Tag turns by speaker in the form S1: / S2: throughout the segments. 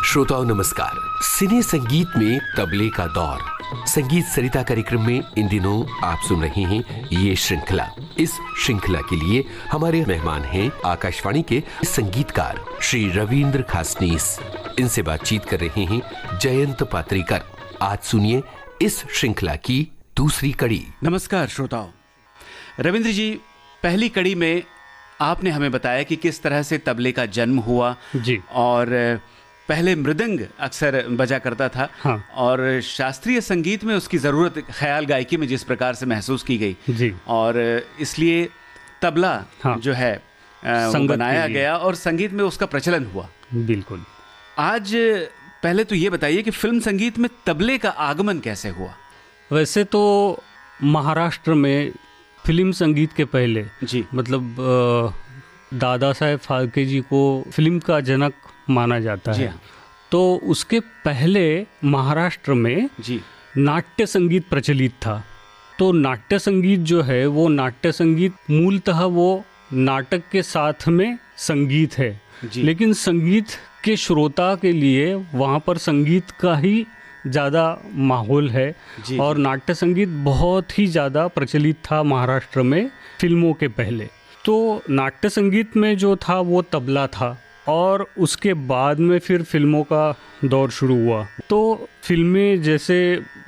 S1: श्रोताओं नमस्कार। सिने संगीत में तबले का दौर, संगीत सरिता कार्यक्रम में इन दिनों आप सुन रहे हैं ये श्रृंखला। इस श्रृंखला के लिए हमारे मेहमान हैं आकाशवाणी के संगीतकार श्री रविंद्र खासनीस। इनसे बातचीत कर रहे हैं जयंत पात्रीकर। आज सुनिए इस श्रृंखला की दूसरी कड़ी।
S2: नमस्कार श्रोताओं। रविंद्र जी, पहली कड़ी में आपने हमें बताया कि किस तरह से तबले का जन्म हुआ
S3: जी।
S2: और पहले मृदंग अक्सर बजा करता था।
S3: हाँ।
S2: और शास्त्रीय संगीत में उसकी ज़रूरत ख्याल गायकी में जिस प्रकार से महसूस की गई
S3: जी।
S2: और इसलिए तबला
S3: हाँ।
S2: जो है वो
S3: संगत
S2: बनाया
S3: के लिए।
S2: गया और संगीत में उसका प्रचलन हुआ।
S3: बिल्कुल।
S2: आज पहले तो ये बताइए कि फिल्म संगीत में तबले का आगमन कैसे हुआ?
S3: वैसे तो महाराष्ट्र में फिल्म संगीत के पहले
S2: जी।
S3: मतलब दादा साहेब फाल्के जी को फिल्म का जनक माना जाता
S2: जी
S3: है।
S2: हाँ।
S3: तो उसके पहले महाराष्ट्र में
S2: जी।
S3: नाट्य संगीत प्रचलित था। तो नाट्य संगीत जो है वो नाट्य संगीत मूलतः वो नाटक के साथ में संगीत है।
S2: जी।
S3: लेकिन संगीत के श्रोता के लिए वहाँ पर संगीत का ही ज़्यादा माहौल है।
S2: जी।
S3: और नाट्य संगीत बहुत ही ज़्यादा प्रचलित था महाराष्ट्र में फिल्मों के पहले। तो नाट्य संगीत में जो था वो तबला था और उसके बाद में फिर फिल्मों का दौर शुरू हुआ। तो फिल्में जैसे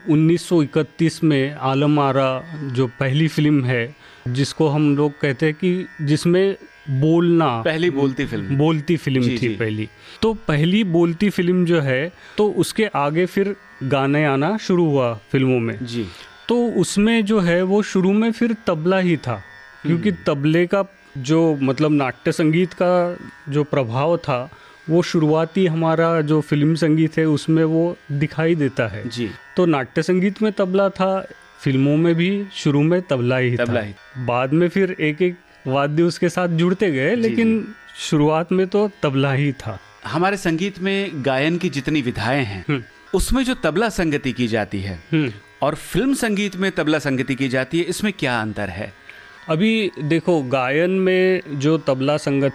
S3: 1931 में आलम आरा जो पहली फिल्म है जिसको हम लोग कहते हैं कि जिसमें बोलना,
S2: पहली बोलती फिल्म।
S3: बोलती फिल्म
S2: जी,
S3: थी
S2: जी।
S3: पहली। तो पहली बोलती फिल्म जो है तो उसके आगे फिर गाने आना शुरू हुआ फिल्मों में।
S2: जी।
S3: तो उसमें जो है वो शुरू में फिर तबला ही था, क्योंकि तबले का जो मतलब नाट्य संगीत का जो प्रभाव था वो शुरुआती हमारा जो फिल्म संगीत है उसमें वो दिखाई देता है।
S2: जी।
S3: तो नाट्य संगीत में तबला था, फिल्मों में भी शुरू में तबला ही
S2: तबला
S3: था।
S2: ही।
S3: बाद में फिर एक एक वाद्य उसके साथ जुड़ते गए, लेकिन शुरुआत में तो तबला ही था।
S2: हमारे संगीत में गायन की जितनी विधाएं हैं उसमें जो तबला संगति की जाती है और फिल्म संगीत में तबला संगति की जाती है, इसमें क्या अंतर है?
S3: अभी देखो, गायन में जो तबला संगति